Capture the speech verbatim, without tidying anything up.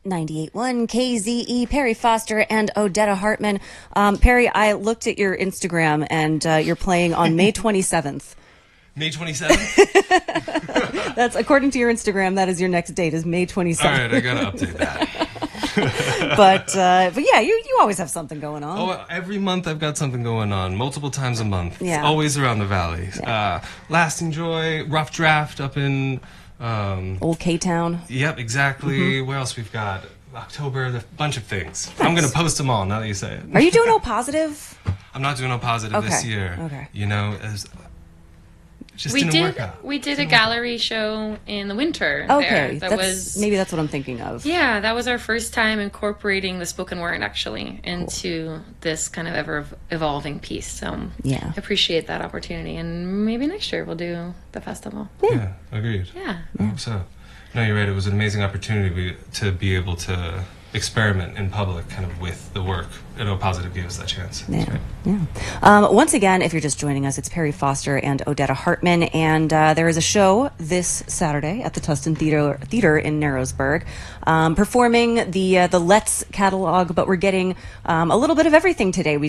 ninety-eight point one K Z E, Perry Foster and Odetta Hartman. Um, Perry, I looked at your Instagram, and uh, you're playing on May twenty-seventh. May twenty-seventh? That's according to your Instagram. That is your next date, is May twenty-seventh. All right, I gotta update that. but uh, but yeah, you you always have something going on. Oh, every month I've got something going on, multiple times a month. Yeah. Always around the valley. Yeah. Uh, Lasting Joy, Rough Draft up in um, Old K-Town. Yep, exactly. Mm-hmm. Where else we've got? October, a bunch of things. Nice. I'm gonna post them all now that you say it. Are you doing O Positive? I'm not doing O Positive okay. this year. Okay. You know, as just we didn't did. work out. We did a gallery show in the winter. Okay, there. that that's, was maybe that's what I'm thinking of. Yeah, that was our first time incorporating the spoken word actually into cool. this kind of ever evolving piece. So yeah, appreciate that opportunity, and maybe next year we'll do the festival. Yeah, yeah agreed. Yeah, I hope so. No, you're right. It was an amazing opportunity to be able to experiment in public kind of with the work, and O Positive gave us that chance. Yeah, right. yeah. Um, once again, if you're just joining us, it's Perry Foster and Odetta Hartman, and uh, there is a show this Saturday at the Tustin Theater, Theater in Narrowsburg, um, performing the uh, the Let's catalog, but we're getting um, a little bit of everything today. We